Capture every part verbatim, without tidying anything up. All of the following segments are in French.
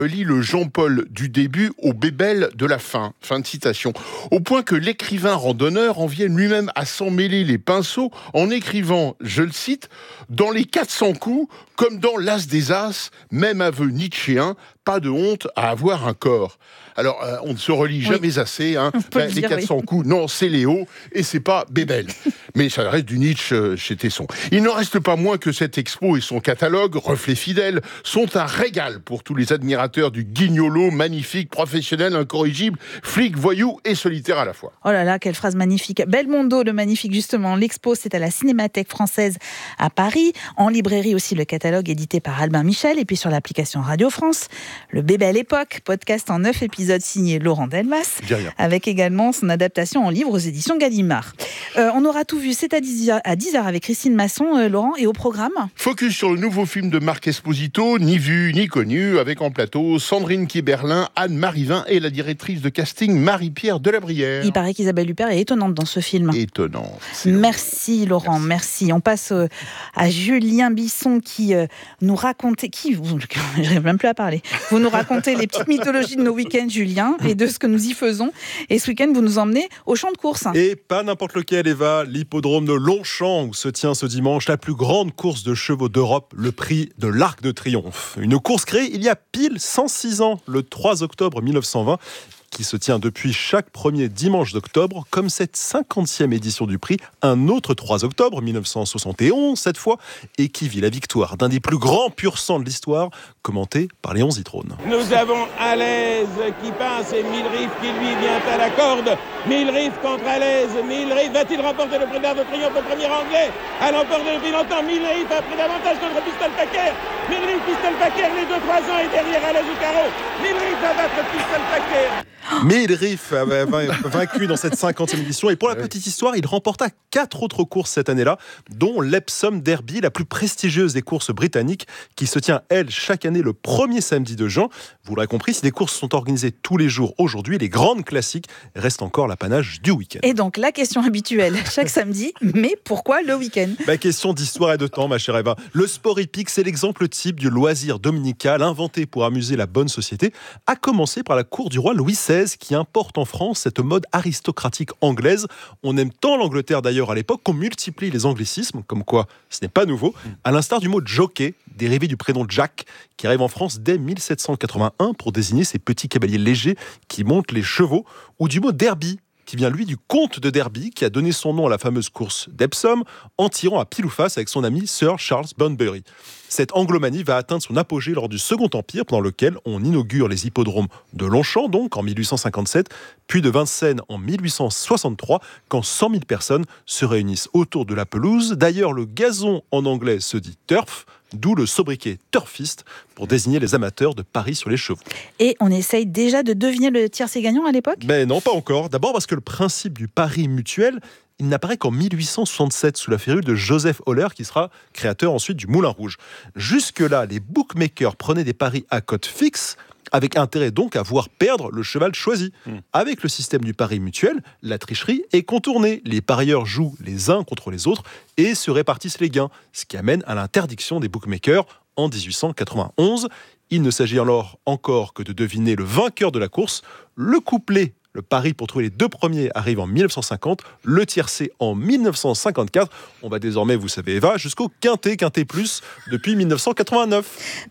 lit le Jean-Paul du début au Bébel de la fin. Fin de citation. Au point que l'écrivain randonneur en vient lui-même à s'en mêler les pinceaux en écrivant, je le cite, « Dans les quatre cents coups, comme dans l'As des As, même aveu nietzschéen, pas de honte à avoir un corps ». Alors, euh, on ne se relie jamais oui. assez. Hein. Ben, les dire, quatre cents oui. coups, non, c'est Léo et c'est pas Bébel. Mais ça reste du Nietzsche euh, chez Tesson. Il n'en reste pas moins que cette expo et son catalogue, reflet fidèle, sont un régal pour tous les admirateurs du guignolo magnifique, professionnel, incorrigible, flic, voyou et solitaire à la fois. Oh là là, quelle phrase magnifique. Belmondo, le magnifique, justement. L'expo, c'est à la Cinémathèque française à Paris. En librairie aussi, le catalogue édité par Albin Michel. Et puis sur l'application Radio France, le Bébel Époque, podcast en neuf épisodes signé Laurent Delmas, avec également son adaptation en livre aux éditions Gallimard. Euh, on aura tout vu, c'est à dix heures avec Christine Masson, euh, Laurent, et au programme focus sur le nouveau film de Marc Esposito, ni vu ni connu, avec en plateau Sandrine Kiberlin, Anne Marivin et la directrice de casting Marie-Pierre Delabrière. Il paraît qu'Isabelle Huppert est étonnante dans ce film. Étonnant. Merci Laurent, merci. merci. On passe euh, à Julien Bisson qui euh, nous racontait, qui, je n'arrive même plus à parler, vous nous racontez les petites mythologies de nos week-ends, Julien, et de ce que nous y faisons. Et ce week-end, vous nous emmenez au champ de course. Et pas n'importe lequel, Eva, l'hippodrome de Longchamp, où se tient ce dimanche la plus grande course de chevaux d'Europe, le prix de l'Arc de Triomphe. Une course créée il y a pile cent six ans, le trois octobre mille neuf cent vingt, qui se tient depuis chaque premier dimanche d'octobre, comme cette cinquantième édition du prix, un autre trois octobre mille neuf cent soixante et onze cette fois, et qui vit la victoire d'un des plus grands pur sang de l'histoire, commenté par Léon Zitrone. Nous avons Alez qui passe et Milrif qui lui vient à la corde. Milrif contre Alez. Milrif va-t-il remporter le prix d'Arc de Triomphe, le premier anglais à l'emporter depuis longtemps? Milrif a pris davantage contre Pistol Packer. Milrif, Pistol Packer, les deux trois ans et derrière Alez au carreau. Milrif va battre Pistol Packer. Milrif avait vaincu dans cette cinquantième édition et pour la petite histoire, il remporta quatre autres courses cette année-là, dont l'Epsom Derby, la plus prestigieuse des courses britanniques, qui se tient, elle, chaque année le premier samedi de juin. Vous l'aurez compris, si des courses sont organisées tous les jours aujourd'hui, les grandes classiques restent encore l'apanage du week-end. Et donc, la question habituelle, chaque samedi, mais pourquoi le week-end ? Bah, question d'histoire et de temps, ma chère Eva. Le sport hippique, c'est l'exemple type du loisir dominical inventé pour amuser la bonne société, à commencer par la cour du roi Louis seize, qui importe en France cette mode aristocratique anglaise. On aime tant l'Angleterre d'ailleurs à l'époque qu'on multiplie les anglicismes, comme quoi ce n'est pas nouveau, à l'instar du mot jockey, dérivé du prénom Jack, qui arrive en France dès mille sept cent quatre-vingt-un pour désigner ces petits cavaliers légers qui montent les chevaux, ou du mot derby, qui vient lui du comte de Derby, qui a donné son nom à la fameuse course d'Epsom, en tirant à pile ou face avec son ami Sir Charles Bunbury. Cette anglomanie va atteindre son apogée lors du Second Empire, pendant lequel on inaugure les hippodromes de Longchamp, donc en mille huit cent cinquante-sept, puis de Vincennes en mille huit cent soixante-trois, quand cent mille personnes se réunissent autour de la pelouse. D'ailleurs, le gazon en anglais se dit turf, d'où le sobriquet turfiste pour désigner les amateurs de paris sur les chevaux. Et on essaye déjà de deviner le tiercé gagnant à l'époque ? Ben non, pas encore. D'abord parce que le principe du pari mutuel, il n'apparaît qu'en mille huit cent soixante-sept sous la férule de Joseph Euler, qui sera créateur ensuite du Moulin Rouge. Jusque-là, les bookmakers prenaient des paris à cote fixe, avec intérêt donc à voir perdre le cheval choisi. Mmh. Avec le système du pari mutuel, la tricherie est contournée. Les parieurs jouent les uns contre les autres et se répartissent les gains, ce qui amène à l'interdiction des bookmakers en dix-huit cent quatre-vingt-onze. Il ne s'agit alors encore que de deviner le vainqueur de la course. Le couplet, le pari pour trouver les deux premiers, arrive en mille neuf cent cinquante, le tiercé en mille neuf cent cinquante-quatre. On va désormais, vous savez Eva, jusqu'au quintet, quintet plus, depuis mille neuf cent quatre-vingt-neuf.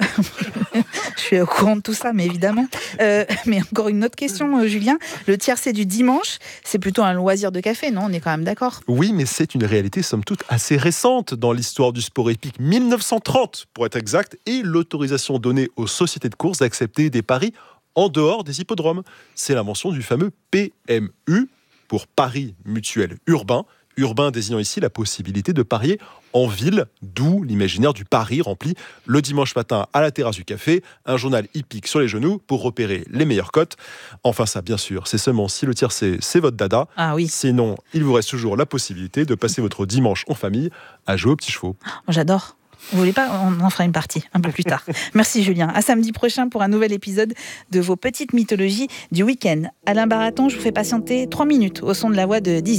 Je suis au courant de tout ça, mais évidemment. Euh, mais encore une autre question, euh, Julien. Le tiercé du dimanche, c'est plutôt un loisir de café, non ? On est quand même d'accord ? Oui, mais c'est une réalité, somme toute, assez récente dans l'histoire du sport hippique. mille neuf cent trente, pour être exact, et l'autorisation donnée aux sociétés de course d'accepter des paris en dehors des hippodromes. C'est l'invention du fameux P M U, pour Paris Mutuel Urbain. Urbain désignant ici la possibilité de parier en ville, d'où l'imaginaire du pari rempli le dimanche matin à la terrasse du café, un journal hippique sur les genoux pour repérer les meilleures cotes. Enfin ça, bien sûr, c'est seulement si le tiercé, c'est votre dada. Ah oui. Sinon, il vous reste toujours la possibilité de passer votre dimanche en famille à jouer aux petits chevaux. J'adore. Vous voulez pas ? On en fera une partie un peu plus tard. Merci Julien. À samedi prochain pour un nouvel épisode de vos petites mythologies du week-end. Alain Baraton, je vous fais patienter trois minutes au son de la voix de Dizzy.